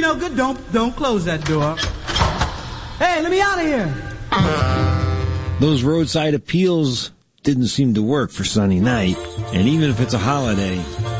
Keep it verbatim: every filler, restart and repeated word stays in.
no good, don't don't close that door. Hey, let me out of here. Those roadside appeals didn't seem to work for Sunny Night, and even if it's a holiday,